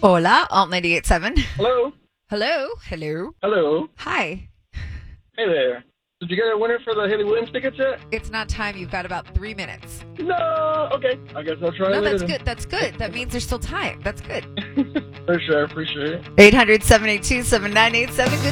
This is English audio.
Hola, Alt 98.7. Hello? Hello. Hello. Hello? Hi. Hey there. Did you get a winner for the Haley Williams tickets yet? It's not time. You've got about 3 minutes. No! Okay. I guess I'll try No, later that's then. good. That's good. That means there's still time. That's good. For sure. Appreciate it. 800-782-7987. Good